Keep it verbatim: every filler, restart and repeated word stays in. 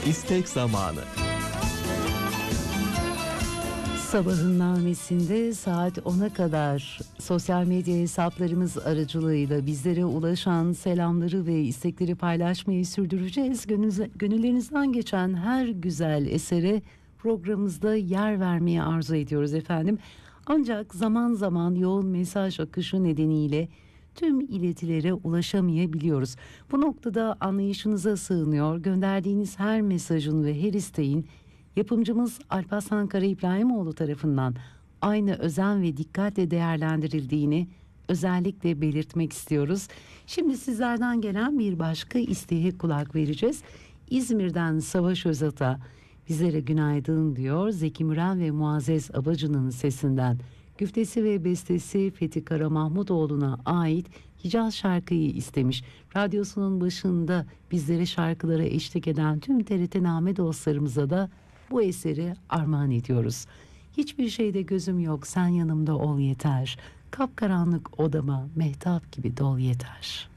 İstek zamanı. Sabahın namesinde saat ona kadar sosyal medya hesaplarımız aracılığıyla bizlere ulaşan selamları ve istekleri paylaşmayı sürdüreceğiz. Gönül, gönüllerinizden geçen her güzel esere programımızda yer vermeyi arzu ediyoruz efendim. Ancak zaman zaman yoğun mesaj akışı nedeniyle tüm iletilere ulaşamayabiliyoruz. Bu noktada anlayışınıza sığınıyor. Gönderdiğiniz her mesajın ve her isteğin yapımcımız Alparslan Kara İbrahimoğlu tarafından aynı özen ve dikkatle değerlendirildiğini özellikle belirtmek istiyoruz. Şimdi sizlerden gelen bir başka isteğe kulak vereceğiz. İzmir'den Savaş Özat'a bizlere günaydın diyor. Zeki Müren ve Muazzez Abacı'nın sesinden güftesi ve bestesi Fethi Karamahmutoğlu'na ait Hicaz şarkıyı istemiş. Radyosunun başında bizlere şarkılara eşlik eden tüm T R T Name dostlarımıza da bu eseri armağan ediyoruz. Hiçbir şeyde gözüm yok, sen yanımda ol yeter. Kapkaranlık odama mehtap gibi dol yeter.